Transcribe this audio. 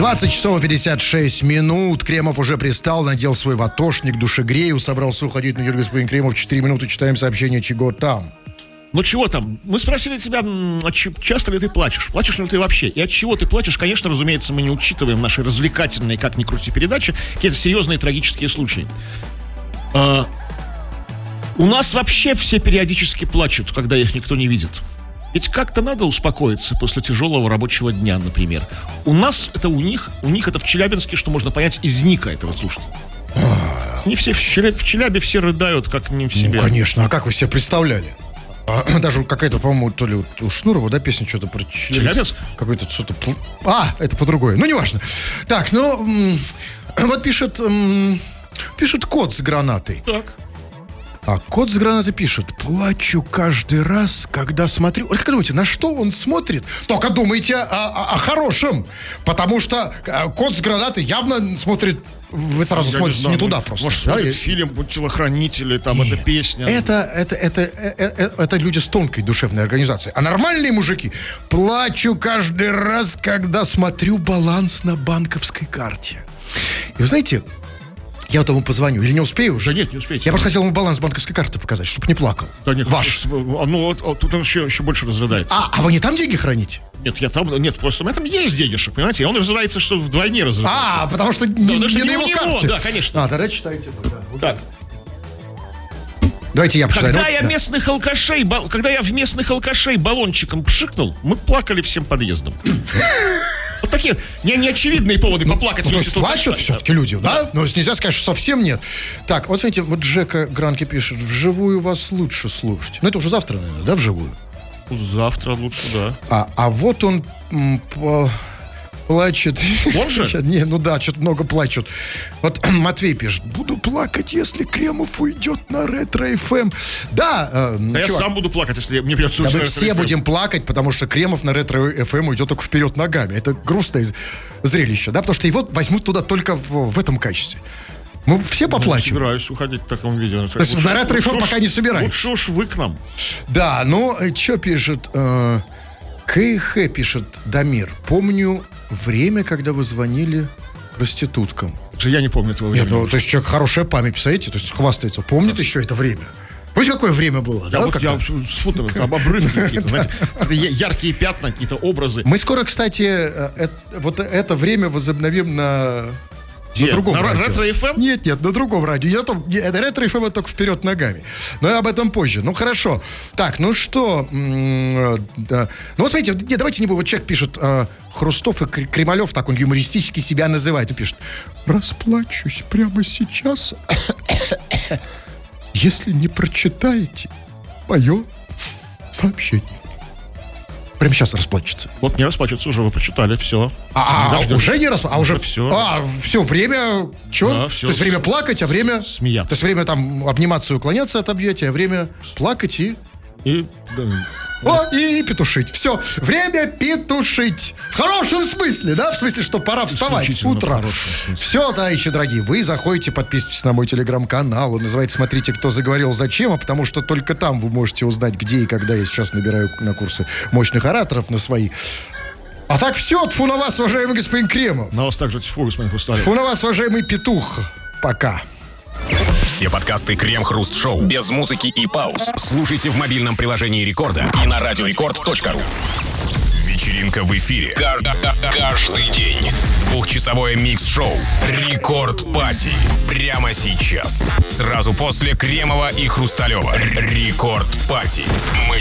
20 часов и 56 минут. Кремов уже пристал, надел свой ватошник, душегрею, собрался уходить. На господин Кремов, 4 минуты, читаем сообщение, чего там. Ну чего там? Мы спросили тебя, часто ли ты плачешь? Плачешь ли ты вообще? И от чего ты плачешь? Конечно, разумеется, мы не учитываем наши развлекательные, как ни крути, передачи, какие-то серьезные трагические случаи. У нас вообще все периодически плачут, когда их никто не видит. Ведь как-то надо успокоиться после тяжелого рабочего дня, например. У нас это у них это в Челябинске, что можно понять из ника этого слушать. Не все в Челябе все рыдают, как не в себе. Ну, конечно, а как вы себе представляли? Даже какая-то, по-моему, то ли у Шнурова, да, песня что-то про Челябинск? Какой-то что-то... это по-другому. Ну, неважно. Так, вот пишет кот с гранатой. Так. А кот с гранатой пишет: плачу каждый раз, когда смотрю. Вот как думаете, на что он смотрит? Только думайте о хорошем. Потому что кот с гранатой явно смотрит. Вы сразу смотрите не туда просто. Может, смотрит фильм «Телохранители», там, эта песня. Это люди с тонкой душевной организацией. А нормальные мужики: плачу каждый раз, когда смотрю баланс на банковской карте. И вы знаете, я вот ему позвоню, или не успею уже? Да нет, не успеете. Я просто хотел ему баланс банковской карты показать, чтобы не плакал. Да нет, ваш. Тут он еще больше разрыдается. А вы не там деньги храните? Нет, просто у меня там есть денежек, понимаете? И он разрывается, что вдвойне разрывается. Потому что не на его карте. Да, конечно. Тогда читайте. Так. Давайте я почитаю. Когда я в местных алкашей баллончиком пшикнул, мы плакали всем подъездом. Вот такие неочевидные поводы поплакать. То есть плачут все-таки люди, да? Но нельзя сказать, что совсем нет. Так, вот смотрите, вот Джека Гранки пишет: вживую вас лучше слушать. Ну, это уже завтра, наверное, да, вживую? Завтра лучше, да. А вот он плачет. Он же? Что-то много плачут. Вот Матвей пишет: буду плакать, если Кремов уйдет на Ретро-ФМ. Да, я сам буду плакать, если мне придется уйти на мы все будем плакать, потому что Кремов на Ретро-ФМ уйдет только вперед ногами. Это грустное зрелище, да, потому что его возьмут туда только в этом качестве. Мы все поплачем. Не собираюсь уходить в таком виде. То есть на Ретро-ФМ пока не собираетесь. Лучше уж вы к нам. Да, что пишет? КХ пишет Дамир: помню время, когда вы звонили проституткам. Я не помню этого времени. Нет, то есть человек хорошая память, представляете? То есть хвастается. Помнит еще это время? Помните, какое время было? Я спутал, обрывки какие-то, знаете, яркие пятна, какие-то образы. Мы скоро, кстати, это время возобновим на другом радио. Ретро-ФМ? Нет, на другом радио. Ретро-ФМ это только вперед ногами. Но об этом позже. Ну, хорошо. Так, что? Да. Ну, вот смотрите, давайте не будем. Вот человек пишет: Хрустов и Кремалев, так он юмористически себя называет. И пишет: расплачусь прямо сейчас, если не прочитаете мое сообщение. Прямо сейчас расплачется. Вот не расплачется, уже вы прочитали, все. Уже не расплачется? Уже все. Все, время... Что? Да, все. То есть время плакать, а время... Смеяться. То есть время там обниматься и уклоняться от объятия, а время плакать и петушить. Все, время петушить. В хорошем смысле, да? В смысле, что пора вставать утром. Все, товарищи дорогие, вы заходите, подписывайтесь на мой телеграм-канал. Он называется «Смотрите, кто заговорил, зачем», потому что только там вы можете узнать, где и когда я сейчас набираю на курсы мощных ораторов на свои. А так все, тьфу на вас, уважаемый господин Кремов. На вас также тьфу, господин Хрусталев. Тьфу на вас, уважаемый петух. Пока. Все подкасты Крем-Хруст-Шоу без музыки и пауз слушайте в мобильном приложении Рекорда и на радиорекорд.ру. Вечеринка в эфире. Каждый день. 2-часовое микс-шоу Рекорд Пати. Прямо сейчас. Сразу после Кремова и Хрусталева. Рекорд Пати. Мы